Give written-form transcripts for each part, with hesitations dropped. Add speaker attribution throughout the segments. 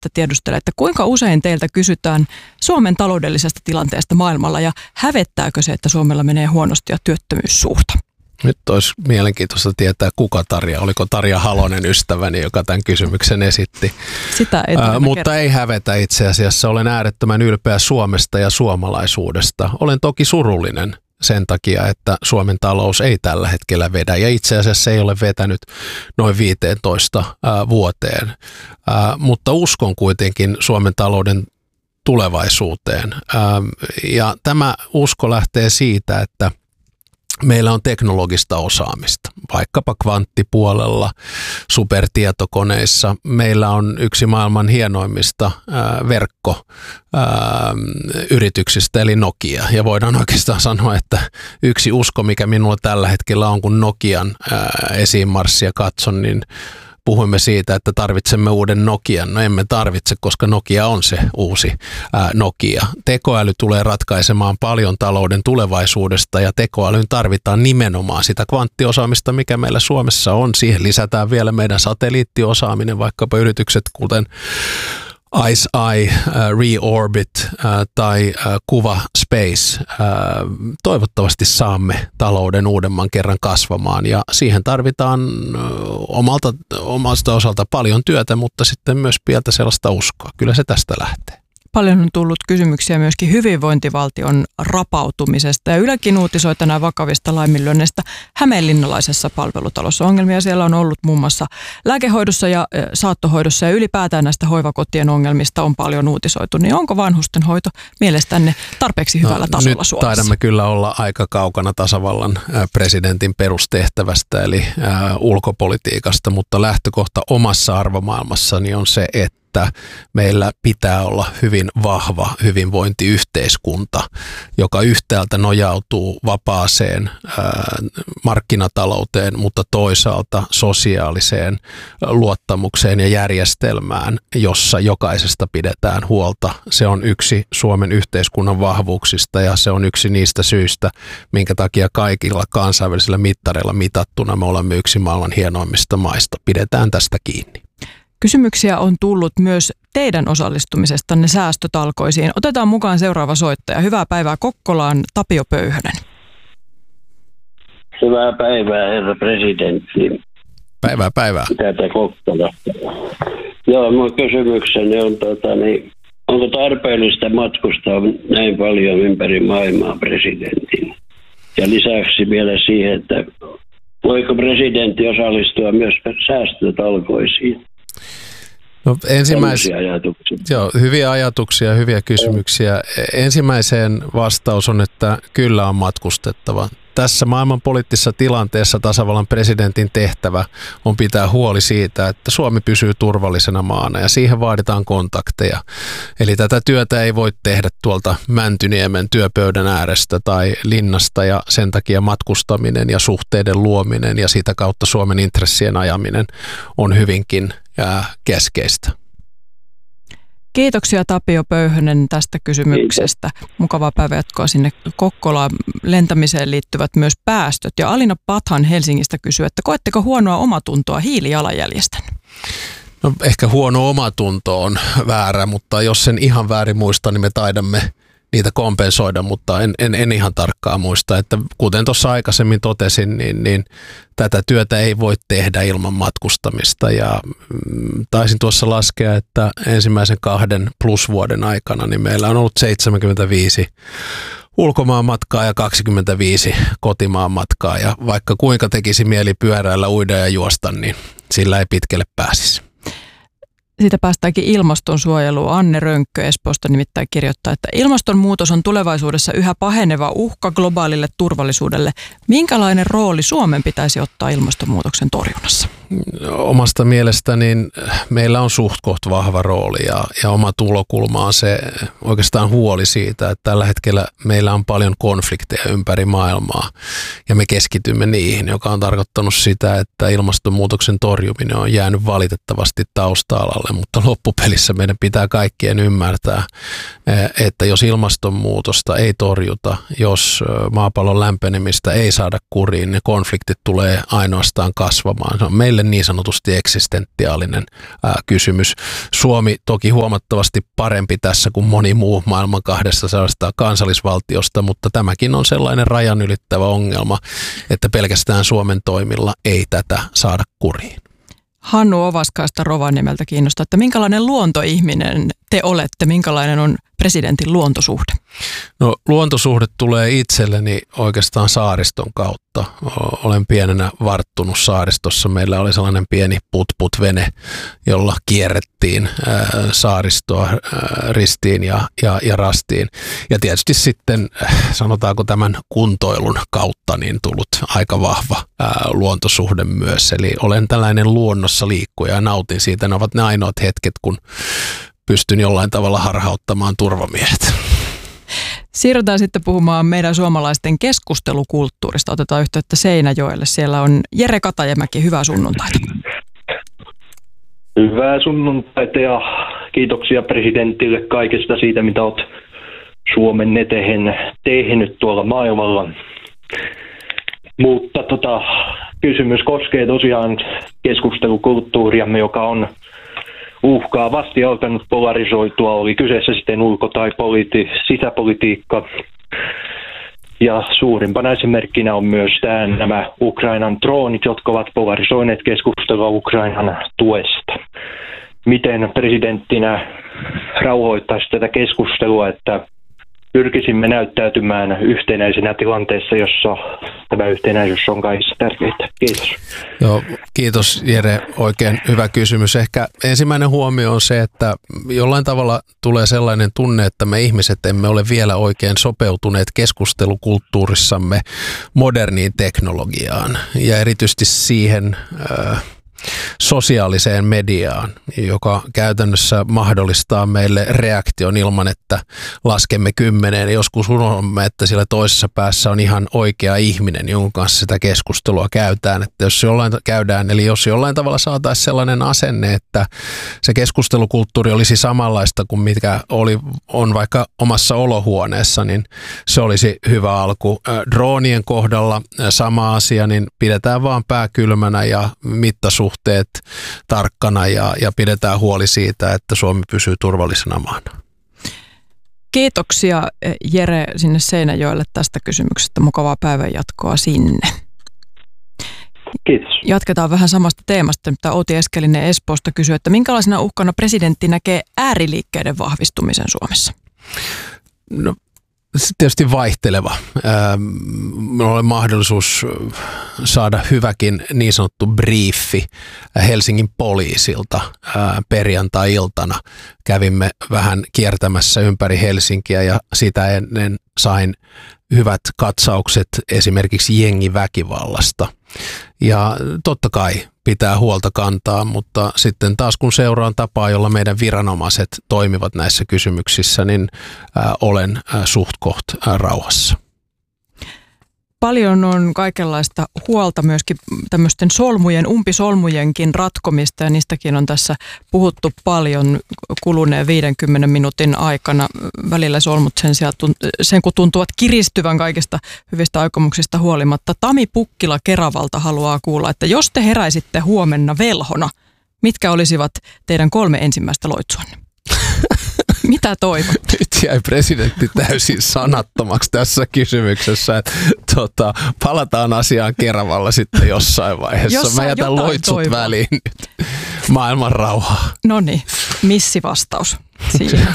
Speaker 1: että tiedustelee, että kuinka usein teiltä kysytään Suomen taloudellisesta tilanteesta maailmalla ja hävettääkö se, että Suomella menee huonosti ja työttömyys suurta?
Speaker 2: Nyt olisi mielenkiintoista tietää, kuka Tarja. Oliko Tarja Halonen ystäväni, joka tämän kysymyksen esitti?
Speaker 1: Sitä ei
Speaker 2: mutta ei hävetä itse asiassa. Olen äärettömän ylpeä Suomesta ja suomalaisuudesta. Olen toki surullinen sen takia, että Suomen talous ei tällä hetkellä vedä. Ja itse asiassa ei ole vetänyt noin 15 vuoteen. Mutta uskon kuitenkin Suomen talouden tulevaisuuteen. Ja tämä usko lähtee siitä, että meillä on teknologista osaamista, vaikkapa kvanttipuolella, supertietokoneissa. Meillä on yksi maailman hienoimmista verkkoyrityksistä, eli Nokia. Ja voidaan oikeastaan sanoa, että yksi usko, mikä minulla tällä hetkellä on, kun Nokian esiinmarssia katson, niin puhuimme siitä, että tarvitsemme uuden Nokian. No emme tarvitse, koska Nokia on se uusi Nokia. Tekoäly tulee ratkaisemaan paljon talouden tulevaisuudesta ja tekoälyyn tarvitaan nimenomaan sitä kvanttiosaamista, mikä meillä Suomessa on. Siihen lisätään vielä meidän satelliittiosaaminen, vaikkapa yritykset kuten ICEYE, Reorbit tai Kuva Space. Toivottavasti saamme talouden uudemman kerran kasvamaan ja siihen tarvitaan omasta osalta paljon työtä, mutta sitten myös pientä sellaista uskoa. Kyllä se tästä lähtee.
Speaker 1: Paljon on tullut kysymyksiä myöskin hyvinvointivaltion rapautumisesta ja Ylekin uutisoi tänään vakavista laiminlyönneistä hämeenlinnalaisessa palvelutalossa. Ongelmia siellä on ollut muun muassa lääkehoidossa ja saattohoidossa ja ylipäätään näistä hoivakotien ongelmista on paljon uutisoitu. Niin onko vanhustenhoito mielestänne tarpeeksi hyvällä tasolla Suomessa?
Speaker 2: Taidamme kyllä olla aika kaukana tasavallan presidentin perustehtävästä eli ulkopolitiikasta, mutta lähtökohta omassa arvomaailmassani on se, että meillä pitää olla hyvin vahva hyvinvointiyhteiskunta, joka yhtäältä nojautuu vapaaseen markkinatalouteen, mutta toisaalta sosiaaliseen luottamukseen ja järjestelmään, jossa jokaisesta pidetään huolta. Se on yksi Suomen yhteiskunnan vahvuuksista ja se on yksi niistä syistä, minkä takia kaikilla kansainvälisillä mittareilla mitattuna me olemme yksi maailman hienoimmista maista. Pidetään tästä kiinni.
Speaker 1: Kysymyksiä on tullut myös teidän osallistumisestanne säästötalkoisiin. Otetaan mukaan seuraava soittaja. Hyvää päivää Kokkolaan, Tapio Pöyhönen.
Speaker 3: Hyvää päivää, herra presidentti.
Speaker 2: Päivää.
Speaker 3: Tätä Kokkolasta. Joo, mun kysymykseni on, onko tarpeellista matkustaa näin paljon ympäri maailmaa presidentin? Ja lisäksi vielä siihen, että voiko presidentti osallistua myös säästötalkoisiin?
Speaker 2: No, hyviä ajatuksia, hyviä kysymyksiä. Ensimmäiseen vastaus on, että kyllä on matkustettava. Tässä maailmanpoliittisessa tilanteessa tasavallan presidentin tehtävä on pitää huoli siitä, että Suomi pysyy turvallisena maana ja siihen vaaditaan kontakteja. Eli tätä työtä ei voi tehdä tuolta Mäntyniemen työpöydän äärestä tai linnasta ja sen takia matkustaminen ja suhteiden luominen ja sitä kautta Suomen intressien ajaminen on hyvinkin keskeistä.
Speaker 1: Kiitoksia Tapio Pöyhönen tästä kysymyksestä. Mukavaa päivänjatkoa sinne Kokkolaan. Lentämiseen liittyvät myös päästöt. Ja Alina Pathan Helsingistä kysyy, että koetteko huonoa omatuntoa hiilijalanjäljestä?
Speaker 2: No, ehkä huono omatunto on väärä, mutta jos sen ihan väärin muista, niin me taidamme niitä kompensoida, mutta en ihan tarkkaan muista. Että kuten tuossa aikaisemmin totesin, niin tätä työtä ei voi tehdä ilman matkustamista ja taisin tuossa laskea, että ensimmäisen 2+ vuoden aikana niin meillä on ollut 75 ulkomaan matkaa ja 25 kotimaan matkaa ja vaikka kuinka tekisi mieli pyöräillä, uida ja juosta, niin sillä ei pitkälle pääsisi.
Speaker 1: Siitä päästäänkin ilmastonsuojeluun. Anne Rönkkö Espoosta nimittäin kirjoittaa, että ilmastonmuutos on tulevaisuudessa yhä paheneva uhka globaalille turvallisuudelle. Minkälainen rooli Suomen pitäisi ottaa ilmastonmuutoksen torjunnassa?
Speaker 2: Omasta mielestäni meillä on suht koht vahva rooli ja oma tulokulma on se oikeastaan huoli siitä, että tällä hetkellä meillä on paljon konflikteja ympäri maailmaa ja me keskitymme niihin, joka on tarkoittanut sitä, että ilmastonmuutoksen torjuminen on jäänyt valitettavasti tausta-alalle, mutta loppupelissä meidän pitää kaikkien ymmärtää, että jos ilmastonmuutosta ei torjuta, jos maapallon lämpenemistä ei saada kuriin, niin konfliktit tulee ainoastaan kasvamaan. Se on meille meille niin sanotusti eksistentiaalinen kysymys. Suomi toki huomattavasti parempi tässä kuin moni muu maailman 200 kansallisvaltiosta, mutta tämäkin on sellainen rajan ylittävä ongelma, että pelkästään Suomen toimilla ei tätä saada kuriin.
Speaker 1: Hannu Ovaskaista Rovaniemeltä kiinnostaa, että minkälainen luontoihminen te olette, minkälainen on presidentin luontosuhde?
Speaker 2: No luontosuhde tulee itselleni oikeastaan saariston kautta. Olen pienenä varttunut saaristossa. Meillä oli sellainen pieni put-vene, jolla kierrettiin saaristoa ristiin ja rastiin. Ja tietysti sitten sanotaanko tämän kuntoilun kautta niin tullut aika vahva luontosuhde myös. Eli olen tällainen luonnossa liikkuja ja nautin siitä. Ne ovat ne ainoat hetket, kun pystyn jollain tavalla harhauttamaan turvamiehet.
Speaker 1: Siirrytään sitten puhumaan meidän suomalaisten keskustelukulttuurista. Otetaan yhteyttä Seinäjoelle. Siellä on Jere Katajamäki. Hyvää sunnuntaita.
Speaker 4: Hyvää sunnuntaita ja kiitoksia presidentille kaikesta siitä, mitä olet Suomen eteen tehnyt tuolla maailmalla. Mutta kysymys koskee tosiaan keskustelukulttuuriamme, joka on uhkaavasti alkanut polarisoitua, oli kyseessä sitten ulko- tai sisäpolitiikka. Ja suurimpana esimerkkinä on myös nämä Ukrainan droonit, jotka ovat polarisoineet keskustelua Ukrainan tuesta. Miten presidenttinä rauhoittaisi tätä keskustelua, että pyrkisimme näyttäytymään yhtenäisenä tilanteessa, jossa tämä yhtenäisyys on kaikista tärkeintä. Kiitos.
Speaker 2: Joo, kiitos Jere. Oikein hyvä kysymys. Ehkä ensimmäinen huomio on se, että jollain tavalla tulee sellainen tunne, että me ihmiset emme ole vielä oikein sopeutuneet keskustelukulttuurissamme moderniin teknologiaan ja erityisesti siihen sosiaaliseen mediaan, joka käytännössä mahdollistaa meille reaktion ilman, että laskemme 10. Joskus unohdamme, että siellä toisessa päässä on ihan oikea ihminen, jonka kanssa sitä keskustelua käydään. Että jos jollain tavalla saataisiin sellainen asenne, että se keskustelukulttuuri olisi samanlaista kuin mikä on vaikka omassa olohuoneessa, niin se olisi hyvä alku. Droonien kohdalla sama asia, niin pidetään vaan pää kylmänä ja mittasuhteet tarkkana ja pidetään huoli siitä, että Suomi pysyy turvallisena maana.
Speaker 1: Kiitoksia Jere sinne Seinäjoelle tästä kysymyksestä. Mukavaa päivänjatkoa sinne.
Speaker 4: Kiitos.
Speaker 1: Jatketaan vähän samasta teemasta, mitä Outi Eskelinen Espoosta kysyy, että minkälaisena uhkana presidentti näkee ääriliikkeiden vahvistumisen Suomessa?
Speaker 2: No, tietysti vaihteleva. Minulla oli mahdollisuus saada hyväkin niin sanottu briefi Helsingin poliisilta perjantai-iltana. Kävimme vähän kiertämässä ympäri Helsinkiä ja sitä ennen sain hyvät katsaukset esimerkiksi jengiväkivallasta. Ja totta kai pitää huolta kantaa, mutta sitten taas kun seuraan tapaa, jolla meidän viranomaiset toimivat näissä kysymyksissä, niin olen suht koht rauhassa.
Speaker 1: Paljon on kaikenlaista huolta myöskin tämmöisten umpisolmujenkin ratkomista ja niistäkin on tässä puhuttu paljon kuluneen 50 minuutin aikana. Välillä solmut sen kun tuntuvat kiristyvän kaikista hyvistä aikomuksista huolimatta. Tami Pukkila Keravalta haluaa kuulla, että jos te heräisitte huomenna velhona, mitkä olisivat teidän 3 ensimmäistä loitsuanne? Mitä toivot?
Speaker 2: Nyt jäi presidentti täysin sanattomaksi tässä kysymyksessä. Että, palataan asiaan Keravalla sitten jossain vaiheessa. Mä jätän loitsut toivoa väliin nyt. Maailman rauhaa.
Speaker 1: Noniin, missivastaus siihen.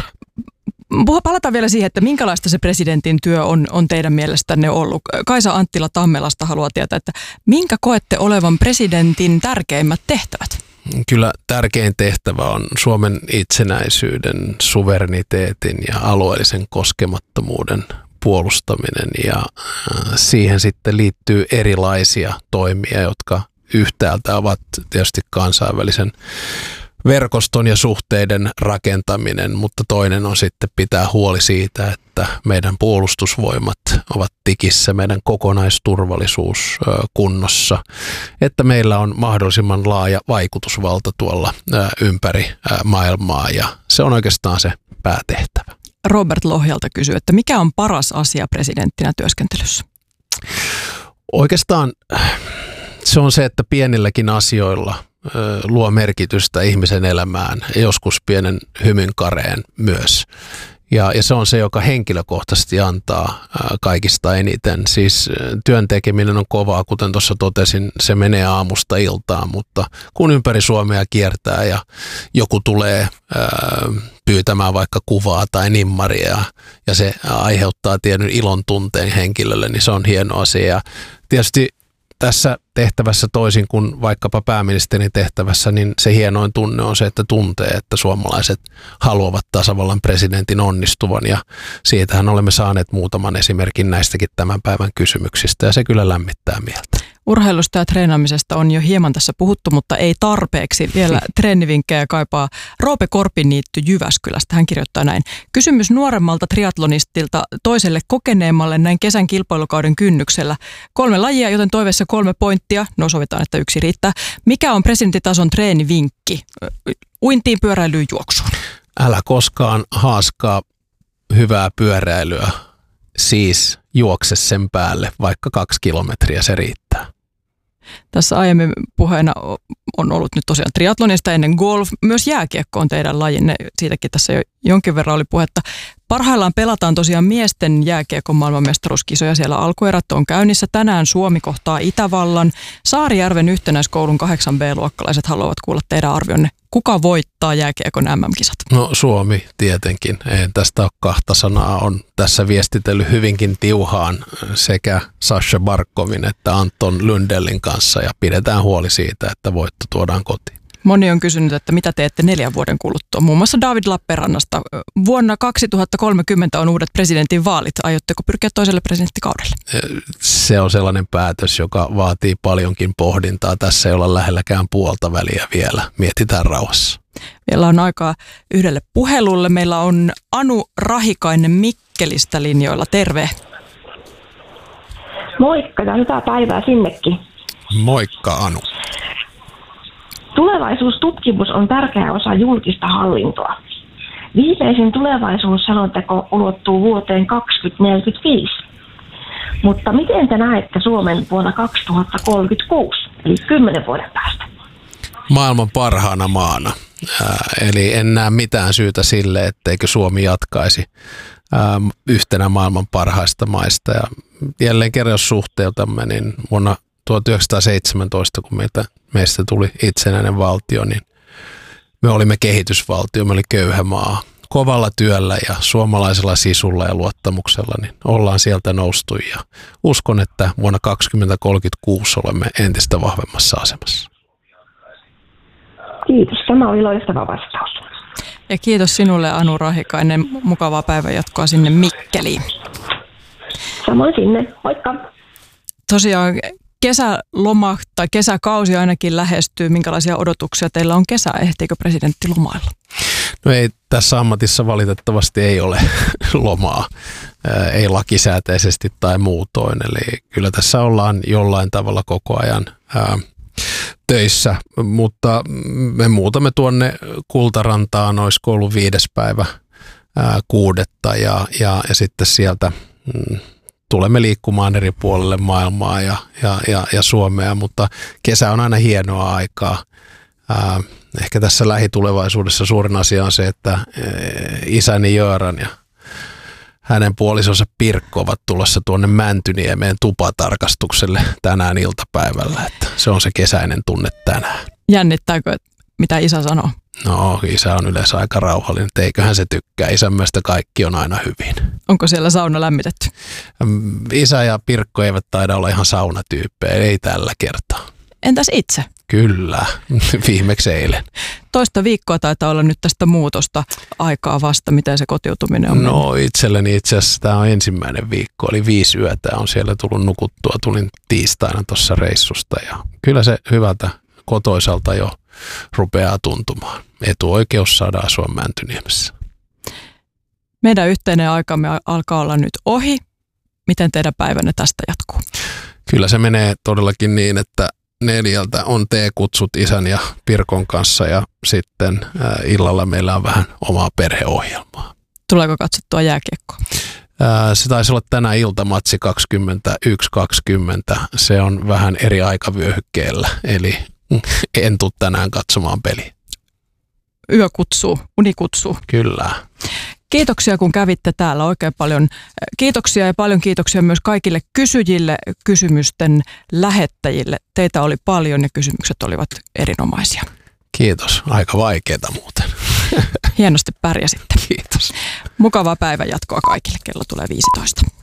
Speaker 1: Palataan vielä siihen, että minkälaista se presidentin työ on teidän mielestänne ollut. Kaisa Anttila Tammelasta haluaa tietää, että minkä koette olevan presidentin tärkeimmät tehtävät?
Speaker 2: Kyllä tärkein tehtävä on Suomen itsenäisyyden, suvereniteetin ja alueellisen koskemattomuuden puolustaminen ja siihen sitten liittyy erilaisia toimia, jotka yhtäältä ovat tietysti kansainvälisen verkoston ja suhteiden rakentaminen, mutta toinen on sitten pitää huoli siitä, että meidän puolustusvoimat ovat tikissä, meidän kokonaisturvallisuus kunnossa, että meillä on mahdollisimman laaja vaikutusvalta tuolla ympäri maailmaa ja se on oikeastaan se päätehtävä.
Speaker 1: Robert Lohjalta kysyy, että mikä on paras asia presidenttinä työskentelyssä?
Speaker 2: Oikeastaan se on se, että pienilläkin asioilla luo merkitystä ihmisen elämään, joskus pienen hymyn kareen myös. Ja se on se, joka henkilökohtaisesti antaa kaikista eniten. Siis työn tekeminen on kovaa, kuten tuossa totesin, se menee aamusta iltaan, mutta kun ympäri Suomea kiertää ja joku tulee pyytämään vaikka kuvaa tai nimmaria ja se aiheuttaa tietyn ilon tunteen henkilölle, niin se on hieno asia. Ja tietysti tässä tehtävässä toisin kuin vaikkapa pääministerin tehtävässä, niin se hienoin tunne on se, että tuntee, että suomalaiset haluavat tasavallan presidentin onnistuvan ja siitähän olemme saaneet muutaman esimerkin näistäkin tämän päivän kysymyksistä ja se kyllä lämmittää mieltä.
Speaker 1: Urheilusta ja treenaamisesta on jo hieman tässä puhuttu, mutta ei tarpeeksi. Vielä treenivinkkejä kaipaa Roope Korpiniitty Jyväskylästä. Hän kirjoittaa näin. Kysymys nuoremmalta triatlonistilta toiselle kokeneemmalle näin kesän kilpailukauden kynnyksellä. 3 lajia, joten toiveessa 3 pointtia. No sovitaan, että 1 riittää. Mikä on presidentitason treenivinkki? Uintiin, pyöräilyyn, juoksuun.
Speaker 2: Älä koskaan haaskaa hyvää pyöräilyä. Siis juokse sen päälle, vaikka 2 kilometriä se riittää.
Speaker 1: Tässä aiemmin puheena on ollut nyt tosiaan triathlonista, ennen golf. Myös jääkiekko on teidän lajinne. Siitäkin tässä jo jonkin verran oli puhetta. Parhaillaan pelataan tosiaan miesten jääkiekon maailmanmestaruuskisoja. Siellä alkuerät on käynnissä. Tänään Suomi kohtaa Itävallan. Saarijärven yhtenäiskoulun 8B-luokkalaiset haluavat kuulla teidän arvionne. Kuka voittaa jääkiekon MM-kisat?
Speaker 2: No Suomi tietenkin. Ei tästä ole 2 sanaa. On tässä viestitellyt hyvinkin tiuhaan sekä Sasha Barkovin että Anton Lundellin kanssa ja pidetään huoli siitä, että voitto tuodaan kotiin.
Speaker 1: Moni on kysynyt, että mitä teette 4 vuoden kuluttua. Muun muassa David Lappeenrannasta. Vuonna 2030 on uudet presidentin vaalit. Aiotteko pyrkiä toiselle presidenttikaudelle?
Speaker 2: Se on sellainen päätös, joka vaatii paljonkin pohdintaa. Tässä ei olla lähelläkään puolta väliä vielä. Mietitään rauhassa.
Speaker 1: Vielä on aikaa yhdelle puhelulle. Meillä on Anu Rahikainen Mikkelistä linjoilla. Terve.
Speaker 5: Moikka ja hyvää päivää sinnekin.
Speaker 2: Moikka Anu.
Speaker 5: Tulevaisuustutkimus on tärkeä osa julkista hallintoa. Viimeisin tulevaisuusselonteko ulottuu vuoteen 2045. Mutta miten te näette Suomen vuonna 2036, eli 10 vuoden päästä?
Speaker 2: Maailman parhaana maana. Eli en näe mitään syytä sille, etteikö Suomi jatkaisi yhtenä maailman parhaista maista. Ja jälleen kerran jos suhteutamme, niin vuonna 1917, kun meistä tuli itsenäinen valtio, niin me olimme kehitysvaltio, me oli köyhä maa. Kovalla työllä ja suomalaisella sisulla ja luottamuksella niin ollaan sieltä noustu ja uskon, että vuonna 2036 olemme entistä vahvemmassa asemassa.
Speaker 5: Kiitos, tämä oli loistava vastaus.
Speaker 1: Ja kiitos sinulle Anu Rahikainen, mukavaa päivänjatkoa sinne Mikkeliin.
Speaker 5: Samoin sinne, moikka.
Speaker 1: Tosiaan kesäloma tai kesäkausi ainakin lähestyy. Minkälaisia odotuksia teillä on kesää? Ehtiikö presidentti lomailla?
Speaker 2: No ei, tässä ammatissa valitettavasti ei ole lomaa, ei lakisääteisesti tai muutoin. Eli kyllä tässä ollaan jollain tavalla koko ajan töissä, mutta me muutamme tuonne Kultarantaan, olisiko ollut 5. päivä 6. ja sitten sieltä tulemme liikkumaan eri puolelle maailmaa ja Suomea, mutta kesä on aina hienoa aikaa. Ehkä tässä lähitulevaisuudessa suurin asia on se, että isäni Jöran ja hänen puolisonsa Pirkko ovat tulossa tuonne Mäntyniemeen tupatarkastukselle tänään iltapäivällä. Että se on se kesäinen tunne tänään.
Speaker 1: Jännittääkö, mitä isä sanoo?
Speaker 2: No, isä on yleensä aika rauhallinen, että eiköhän se tykkää. Isän mielestä kaikki on aina hyvin.
Speaker 1: Onko siellä sauna lämmitetty?
Speaker 2: Isä ja Pirkko eivät taida olla ihan saunatyyppejä, ei tällä kertaa.
Speaker 1: Entäs itse?
Speaker 2: Kyllä, viimeksi eilen.
Speaker 1: Toista viikkoa taitaa olla nyt tästä muutosta aikaa vasta. Miten se kotiutuminen on?
Speaker 2: No itselleni itse asiassa tämä on ensimmäinen viikko, eli 5 yötä on siellä tullut nukuttua. Tulin tiistaina tuossa reissusta ja kyllä se hyvältä kotoisalta jo rupeaa tuntumaan. Etuoikeus saada asua Mäntyniemessä.
Speaker 1: Meidän yhteinen aikamme alkaa olla nyt ohi. Miten teidän päivänne tästä jatkuu?
Speaker 2: Kyllä se menee todellakin niin, että 4 on teekutsut isän ja Pirkon kanssa ja sitten illalla meillä on vähän omaa perheohjelmaa.
Speaker 1: Tuleeko katsottua jääkiekkoa?
Speaker 2: Se taisi olla tänä iltamatsi 21.20. Se on vähän eri aikavyöhykkeellä, eli en tule tänään katsomaan peliä.
Speaker 1: Yö kutsuu, uni kutsuu.
Speaker 2: Kyllä.
Speaker 1: Kiitoksia, kun kävitte täällä. Oikein paljon kiitoksia ja paljon kiitoksia myös kaikille kysyjille, kysymysten lähettäjille. Teitä oli paljon ja kysymykset olivat erinomaisia.
Speaker 2: Kiitos. Aika vaikeeta muuten.
Speaker 1: Hienosti pärjäsitte.
Speaker 2: Kiitos.
Speaker 1: Mukavaa päivänjatkoa kaikille. Kello tulee 15.